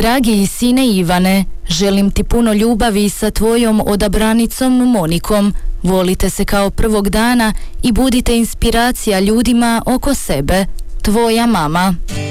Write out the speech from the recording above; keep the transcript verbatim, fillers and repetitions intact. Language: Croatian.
Dragi sine Ivane, želim ti puno ljubavi sa tvojom odabranicom Monikom. Volite se kao prvog dana i budite inspiracija ljudima oko sebe. Tvoja mama.